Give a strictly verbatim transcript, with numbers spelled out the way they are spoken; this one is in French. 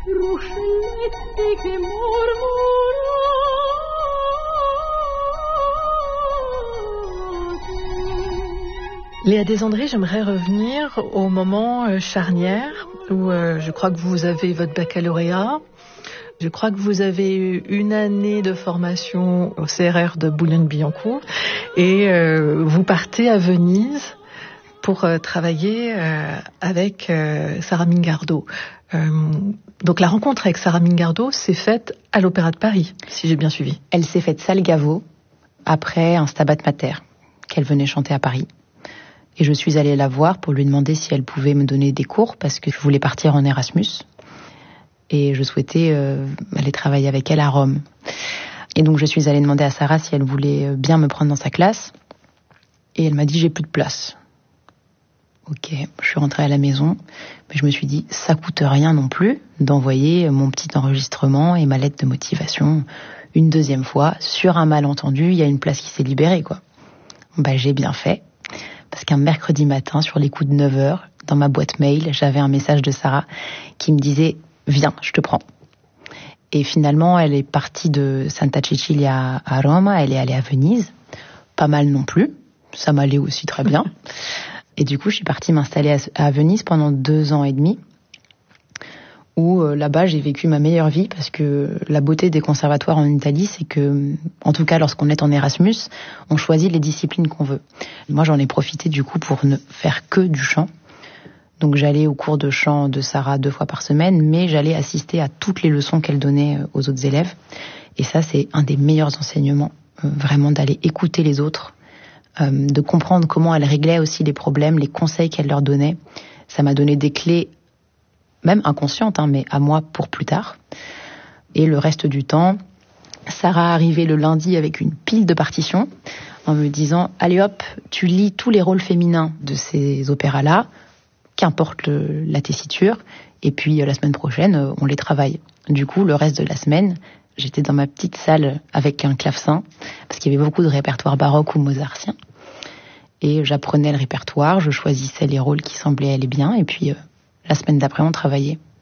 Léa Desandré, j'aimerais revenir au moment charnière où euh, je crois que vous avez votre baccalauréat. Je crois que vous avez eu une année de formation au C R R de Boulogne-Billancourt et euh, vous partez à Venise pour euh, travailler euh, avec euh, Sarah Mingardo. Euh, donc la rencontre avec Sarah Mingardo s'est faite à l'Opéra de Paris, si j'ai bien suivi. Elle s'est faite salle Gaveau après un Stabat Mater qu'elle venait chanter à Paris. Et je suis allée la voir pour lui demander si elle pouvait me donner des cours parce que je voulais partir en Erasmus. Et je souhaitais euh, aller travailler avec elle à Rome. Et donc je suis allée demander à Sarah si elle voulait bien me prendre dans sa classe. Et elle m'a dit j'ai plus de place. Ok, je suis rentrée à la maison, mais je me suis dit ça coûte rien non plus d'envoyer mon petit enregistrement et ma lettre de motivation une deuxième fois. Sur un malentendu, il y a une place qui s'est libérée, quoi. Bah j'ai bien fait. Parce qu'un mercredi matin, sur les coups de neuf heures, dans ma boîte mail, j'avais un message de Sarah qui me disait « Viens, je te prends ». Et finalement, elle est partie de Santa Cecilia à Rome, elle est allée à Venise. Pas mal non plus, ça m'allait aussi très bien. Et du coup, je suis partie m'installer à Venise pendant deux ans et demi, où euh, là-bas, j'ai vécu ma meilleure vie, parce que la beauté des conservatoires en Italie, c'est que, en tout cas, lorsqu'on est en Erasmus, on choisit les disciplines qu'on veut. Moi, j'en ai profité, du coup, pour ne faire que du chant. Donc, j'allais au cours de chant de Sarah deux fois par semaine, mais j'allais assister à toutes les leçons qu'elle donnait aux autres élèves. Et ça, c'est un des meilleurs enseignements, euh, vraiment d'aller écouter les autres, euh, de comprendre comment elle réglait aussi les problèmes, les conseils qu'elle leur donnait. Ça m'a donné des clés même inconsciente, hein, mais à moi pour plus tard. Et le reste du temps, Sarah arrivait le lundi avec une pile de partitions en me disant « Allez hop, tu lis tous les rôles féminins de ces opéras-là, qu'importe le, la tessiture, et puis la semaine prochaine, on les travaille. » Du coup, le reste de la semaine, j'étais dans ma petite salle avec un clavecin, parce qu'il y avait beaucoup de répertoires baroques ou mozartiens. Et j'apprenais le répertoire, je choisissais les rôles qui semblaient aller bien, et puis... Euh, La semaine d'après, on travaillait.